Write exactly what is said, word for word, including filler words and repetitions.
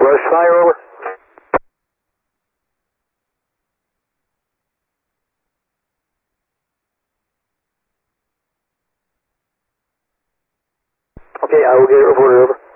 Brush fire, over. Okay, I will get it reported, over.